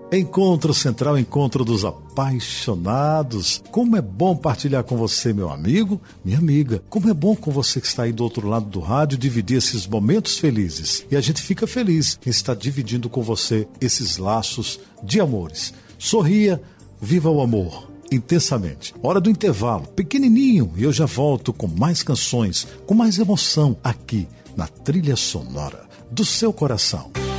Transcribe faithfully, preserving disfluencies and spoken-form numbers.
Encontro Central, encontro dos apaixonados. Como é bom partilhar com você, meu amigo, minha amiga. Como é bom com você que está aí do outro lado do rádio dividir esses momentos felizes. E a gente fica feliz em estar dividindo com você esses laços de amores. Sorria, viva o amor intensamente. Hora do intervalo, pequenininho, e eu já volto com mais canções, com mais emoção aqui na trilha sonora do seu coração.